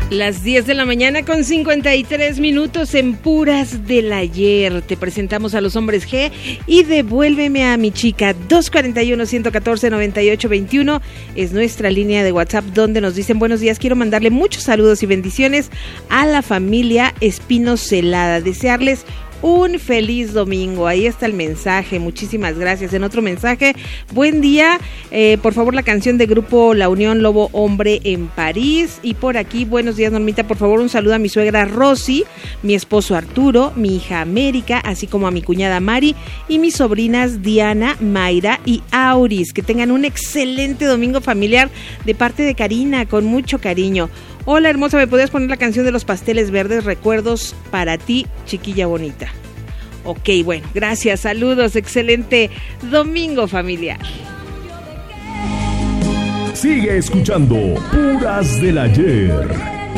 Las 10 de la mañana con 53 minutos en Puras del Ayer. Te presentamos a los hombres G y Devuélveme a mi chica. 241-114-9821 es nuestra línea de WhatsApp donde nos dicen buenos días. Quiero mandarle muchos saludos y bendiciones a la familia Espino Celada. Desearles un feliz domingo. Ahí está el mensaje, muchísimas gracias. En otro mensaje, buen día, por favor la canción de grupo La Unión Lobo Hombre en París. Y por aquí, buenos días Normita, por favor un saludo a mi suegra Rosy, mi esposo Arturo, mi hija América, así como a mi cuñada Mari y mis sobrinas Diana, Mayra y Auris. Que tengan un excelente domingo familiar de parte de Karina, con mucho cariño. Hola hermosa, ¿me podrías poner la canción de los Pasteles Verdes? Recuerdos para ti, chiquilla bonita. Ok, bueno, gracias, saludos, excelente domingo familiar. Sigue escuchando Puras del Ayer.